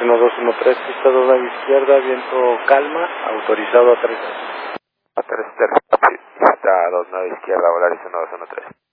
1213, pista 29 izquierda, viento calma, autorizado a 3. A 3, pista 29 izquierda, Volaris 1213.